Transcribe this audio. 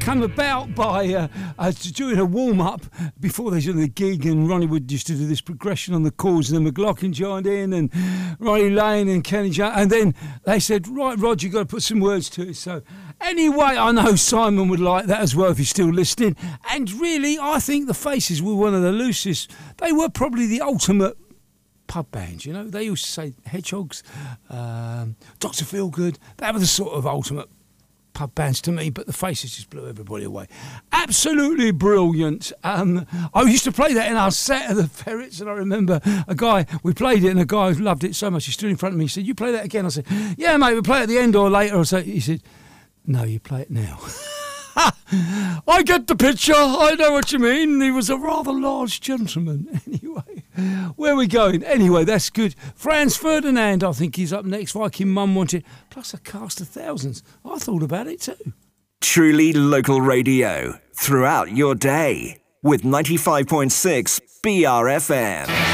come about by doing a warm-up before they did the gig, and Ronnie Wood used to do this progression on the chords, and then McLaughlin joined in, and Ronnie Lane and Kenny Jones, and then they said, right, Rod, you've got to put some words to it. So anyway, I know Simon would like that as well if he's still listening, and really, I think the Faces were one of the loosest. They were probably the ultimate pub bands, you know. They used to say Hedgehogs, Dr. Feelgood, they were the sort of ultimate pub bands to me, but the Faces just blew everybody away. Absolutely brilliant. I used to play that in our set of the Ferrets, and I remember we played it, and a guy who loved it so much, he stood in front of me, he said, you play that again? I said, yeah, mate, we'll play it at the end or later. He said, no, you play it now. I get the picture, I know what you mean. He was a rather large gentleman. Anyway, where are we going? Anyway, that's good. Franz Ferdinand, I think he's up next. Viking Mum wanted, plus a cast of thousands. I thought about it too. Truly local radio throughout your day with 95.6 BRFM.